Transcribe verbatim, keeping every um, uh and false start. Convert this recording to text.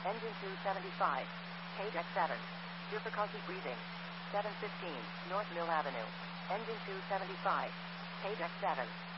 Engine two seventy-five. Page X seven. Difficulty breathing. seven fifteen, North Mill Avenue. Engine two seventy-five. Page X seven.